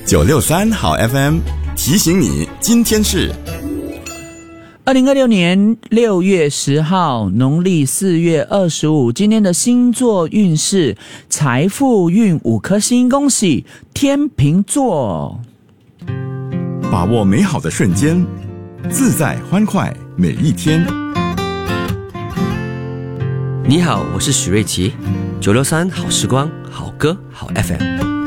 963好 FM 提醒你，今天是 2026年6月10号，农历4月25。今天的星座运势，财富运5颗星，恭喜天秤座。 把握美好的瞬间，自在欢快每一天。 你好，我是许瑞琪，963好时光，好歌好 FM。